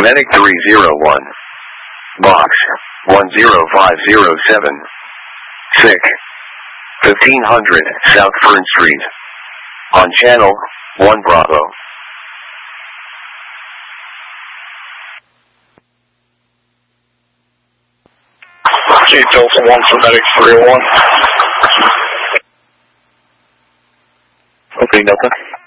Medic 301. Box 10507. Sick. 1500 South Fern Street. On channel 1 Bravo. J Delta 1 for Medic 301. Okay, Delta.